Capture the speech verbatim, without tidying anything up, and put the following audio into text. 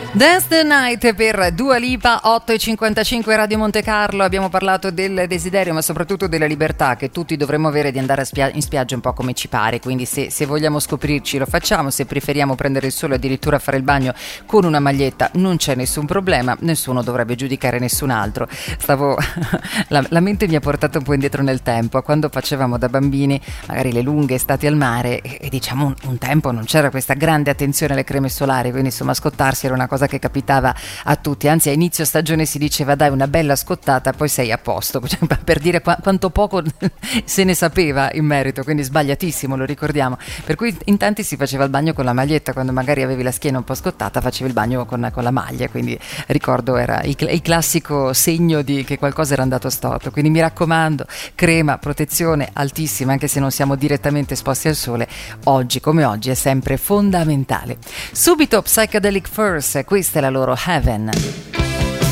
Dance the Night per Dua Lipa, otto e cinquantacinque Radio Monte Carlo. Abbiamo parlato del desiderio, ma soprattutto della libertà che tutti dovremmo avere di andare a spia- in spiaggia un po' come ci pare. Quindi se, se vogliamo scoprirci lo facciamo, se preferiamo prendere il sole, addirittura fare il bagno con una maglietta, non c'è nessun problema, nessuno dovrebbe giudicare nessun altro. Stavo la, la mente mi ha portato un po' indietro nel tempo, a quando facevamo da bambini magari le lunghe estati al mare e, e diciamo un, un tempo non c'era questa grande attenzione alle creme solari, quindi insomma scottarsi era una cosa che capitava a tutti, anzi a inizio stagione si diceva dai una bella scottata poi sei a posto, cioè, per dire qu- quanto poco se ne sapeva in merito, quindi sbagliatissimo, lo ricordiamo, per cui in tanti si faceva il bagno con la maglietta, quando magari avevi la schiena un po' scottata facevi il bagno con, con la maglia, quindi ricordo era il, il classico segno di che qualcosa era andato storto, quindi mi raccomando, crema, protezione altissima, anche se non siamo direttamente esposti al sole, oggi come oggi è sempre fondamentale. Subito Psychedelic Furs, questa è la loro Heaven.